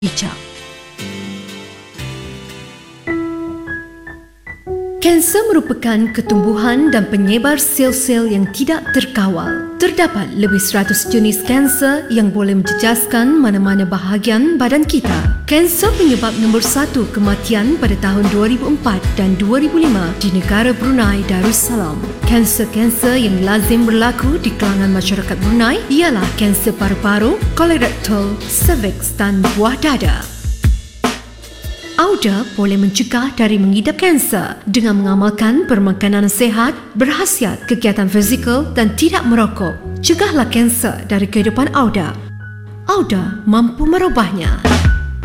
bijak. Kanser merupakan ketumbuhan dan penyebar sel-sel yang tidak terkawal. Terdapat lebih 100 jenis kanser yang boleh menjejaskan mana-mana bahagian badan kita. Kanser penyebab nombor 1 kematian pada tahun 2004 dan 2005 di negara Brunei Darussalam. Kanser-kanser yang lazim berlaku di kalangan masyarakat Brunei ialah kanser paru-paru, kolorektal, cervix dan buah dada. Auda boleh mencegah dari mengidap kanser dengan mengamalkan permakanan sihat, berkhasiat kegiatan fizikal dan tidak merokok. Cegahlah kanser dari kehidupan Auda. Auda mampu merubahnya.